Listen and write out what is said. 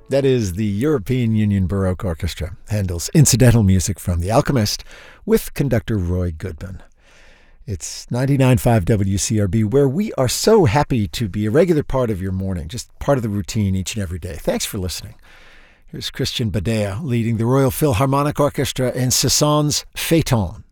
That is the European Union Baroque Orchestra, Handel's incidental music from The Alchemist with conductor Roy Goodman. It's 99.5 WCRB, where we are so happy to be a regular part of your morning, just part of the routine each and every day. Thanks for listening. Here's Christian Badea leading the Royal Philharmonic Orchestra in Cézanne's Phaeton.